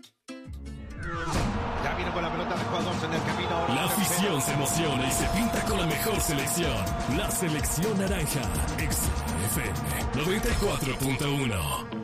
Ya vino con la pelota de jugadores en el camino. La afición se emociona y se pinta con la mejor selección. La selección naranja. XFM 94.1.